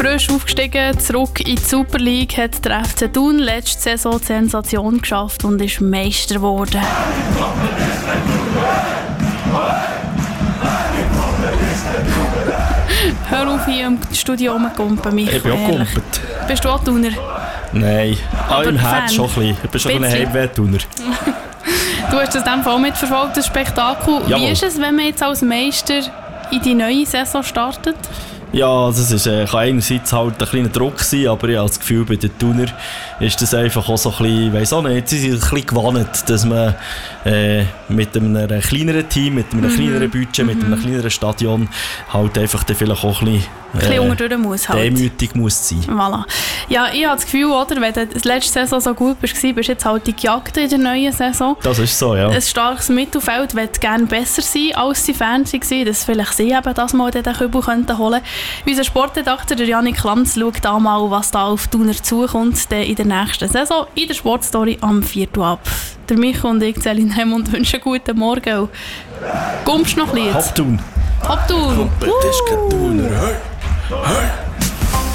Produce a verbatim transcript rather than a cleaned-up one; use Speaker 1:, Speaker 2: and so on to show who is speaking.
Speaker 1: Frisch aufgestiegen, zurück in die Super League, hat der F C Thun letzte Saison die Sensation geschafft und ist Meister geworden. Hör auf, hier im Studio rumzugumpen, Michael.
Speaker 2: Ich bin auch gegumpelt.
Speaker 1: Bist du auch Thuner?
Speaker 2: Nein, ah, im
Speaker 1: Fan.
Speaker 2: Herz schon ein bisschen. Ich bin schon ein Heimweh-Thuner.
Speaker 1: Du hast das in dem Fall mitverfolgt, das Spektakel.
Speaker 2: Jawohl.
Speaker 1: Wie ist es, wenn man jetzt als Meister in die neue Saison startet?
Speaker 2: Ja, das ist, äh, kann einerseits halt ein kleiner Druck sein, aber ich habe das Gefühl, bei den Thuner ist das einfach auch so ein bisschen, ich weiss auch nicht, sie sind ein bisschen gewandt, dass man äh, mit einem kleineren Team, mit einem mhm. kleineren Budget, mit einem kleineren Stadion halt einfach dann vielleicht auch ein bisschen,
Speaker 1: ein bisschen äh, unterdurch muss halt.
Speaker 2: demütig muss sein.
Speaker 1: Voilà. Ja, ich habe das Gefühl, oder, wenn du letzte Saison so gut bist, bist du jetzt halt die Gejagte in der neuen Saison.
Speaker 2: Das ist so, ja.
Speaker 1: Ein starkes Mittelfeld wird gerne besser sein, als sie Fans waren, dass vielleicht sie eben das mal den Kübel holen könnten. Unser Sportredakteur Janik Lanz schaut da mal, was da auf Thuner zukommt in der nächsten Saison in der Sportstory am vierten ab. Der Michael und ich, Celine Hemmund, wünschen guten Morgen. Kommst du noch ein bisschen?
Speaker 2: Top Thun.
Speaker 1: Top Thun.
Speaker 2: Kompetisch kein Thuner. Hey. Hey.